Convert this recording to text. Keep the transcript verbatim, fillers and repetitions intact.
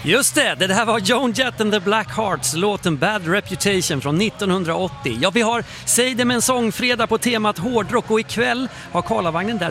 Just det, det här var Joan Jett and the Black Hearts, låten Bad Reputation från nittonhundraåttio. Ja, vi har Säg det med en sång fredag på temat hårdrock och ikväll har Karlavagnen där